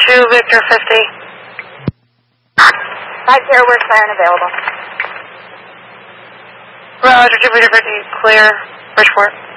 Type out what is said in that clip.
2 Victor 50. 5-0, we're siren available. Roger, 2 Victor 50, clear, Bridgeport.